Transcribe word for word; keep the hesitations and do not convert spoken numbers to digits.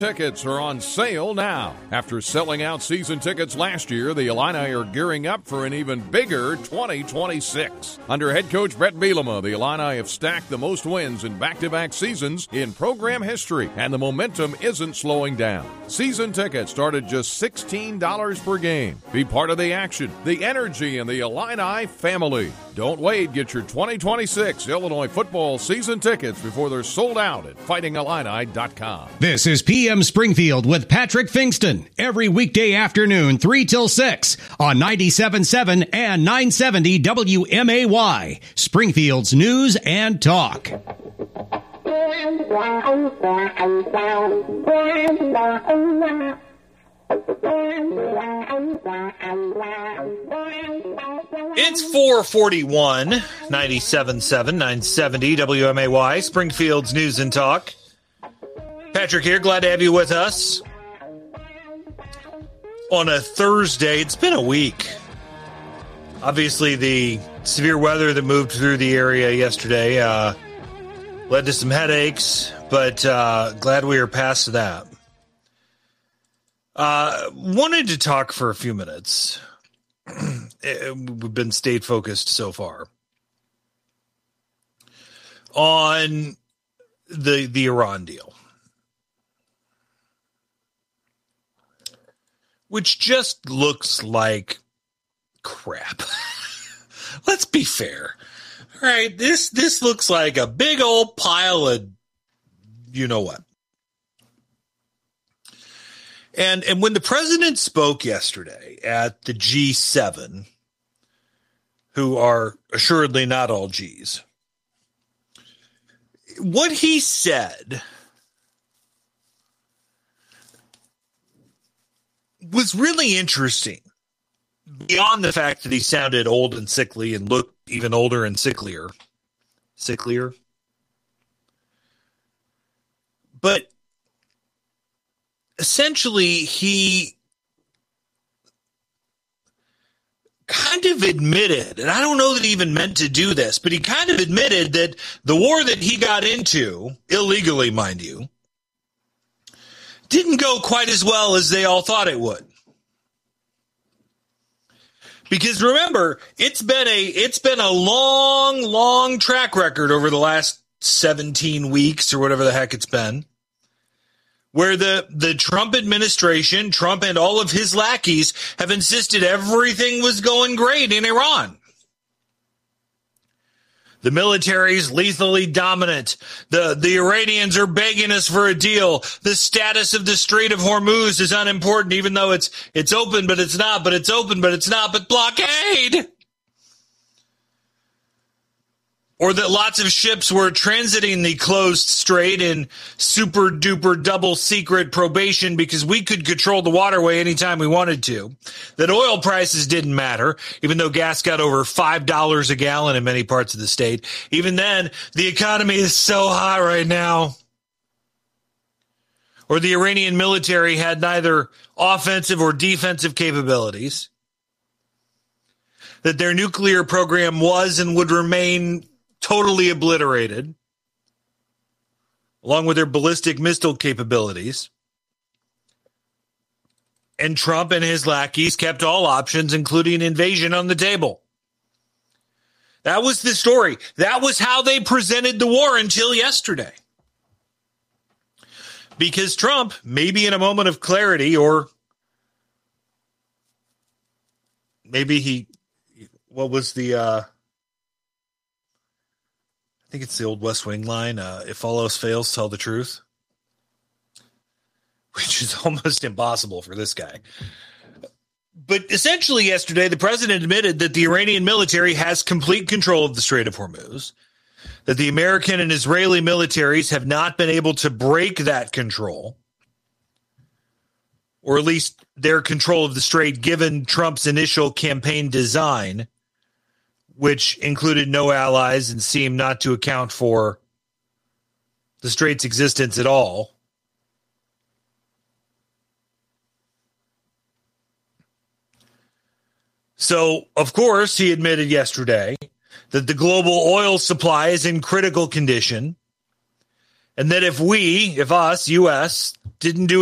Tickets are on sale now. After selling out season tickets last year, the Illini are gearing up for an even bigger twenty twenty-six. Under head coach Brett Bielema, the Illini have stacked the most wins in back-to-back seasons in program history, and the momentum isn't slowing down. Season tickets start at just sixteen dollars per game. Be part of the action, the energy, and the Illini family. Don't wait. Get your twenty twenty-six Illinois football season tickets before they're sold out at fighting illini dot com. This is P M Springfield with Patrick Fingston every weekday afternoon, three till six on ninety-seven point seven and nine seventy W M A Y, Springfield's news and talk. It's four forty-one, ninety-seven point seven, nine seventy W M A Y, Springfield's news and talk. Patrick here, glad to have you with us on a Thursday. It's been a week. Obviously, the severe weather that moved through the area yesterday uh, led to some headaches, but uh, glad we are past that. Uh, wanted to talk for a few minutes. We've been state focused so far on the the Iran deal, which just looks like crap. Let's be fair. All right, this this looks like a big old pile of you know what. And and when the president spoke yesterday at the G seven, who are assuredly not all G's, what he said was really interesting, beyond the fact that he sounded old and sickly and looked even older and sicklier. Sicklier. But essentially, he kind of admitted, and I don't know that he even meant to do this, but he kind of admitted that the war that he got into, illegally, mind you, didn't go quite as well as they all thought it would. Because remember, it's been a it's been a long, long track record over the last seventeen weeks or whatever the heck it's been, where the, the Trump administration, Trump and all of his lackeys, have insisted everything was going great in Iran. The military's lethally dominant. The, the Iranians are begging us for a deal. The status of the Strait of Hormuz is unimportant, even though it's it's open, but it's not, but it's open, but it's not, but blockade. Or that lots of ships were transiting the closed strait in super duper double secret probation because we could control the waterway anytime we wanted to. That oil prices didn't matter, even though gas got over five dollars a gallon in many parts of the state. Even then, the economy is so hot right now. Or the Iranian military had neither offensive or defensive capabilities. That their nuclear program was and would remain totally obliterated, along with their ballistic missile capabilities. And Trump and his lackeys kept all options, including invasion, on the table. That was the story. That was how they presented the war until yesterday. Because Trump, maybe in a moment of clarity, or maybe he, what was the, uh, I think it's the old West Wing line, uh, if all else fails, tell the truth. Which is almost impossible for this guy. But essentially yesterday, the president admitted that the Iranian military has complete control of the Strait of Hormuz, that the American and Israeli militaries have not been able to break that control, or at least their control of the strait given Trump's initial campaign design, which included no allies and seemed not to account for the strait's existence at all. So, of course, he admitted yesterday that the global oil supply is in critical condition And that if we, if us, U S, didn't do